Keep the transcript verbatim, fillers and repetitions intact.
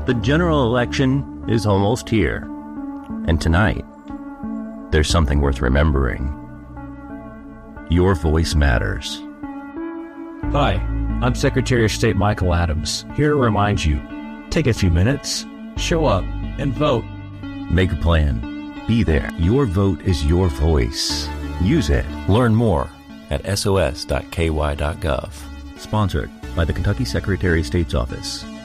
The general election is almost here. And tonight, there's something worth remembering. Your voice matters. Hi, I'm Secretary of State Michael Adams, here to remind you, take a few minutes, show up, and vote. Make a plan. Be there. Your vote is your voice. Use it. Learn more at S O S dot K Y dot gov. Sponsored by the Kentucky Secretary of State's Office.